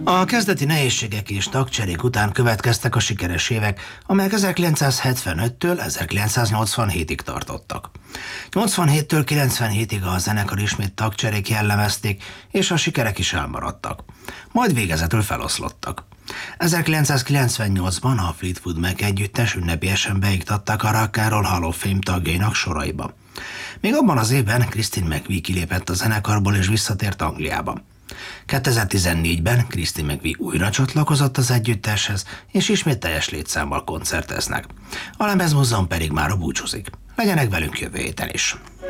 A kezdeti nehézségek és tagcserék után következtek a sikeres évek, amelyek 1975-től 1987-ig tartottak. 87-től 97-ig a zenekar ismét tagcserék jellemezték, és a sikerek is elmaradtak. Majd végezetül feloszlottak. 1998-ban a Fleetwood Mac együttes ünnepélyesen beiktatták a Rock and Roll Hall of Fame tagjainak soraiba. Még abban az évben Christine McVie kilépett a zenekarból és visszatért Angliába. 2014-ben Christine McVie újra csatlakozott az együtteshez, és ismét teljes létszámmal koncerteznek. A Lemezmúzeum pedig mára búcsúzik. Legyenek velünk jövő héten is!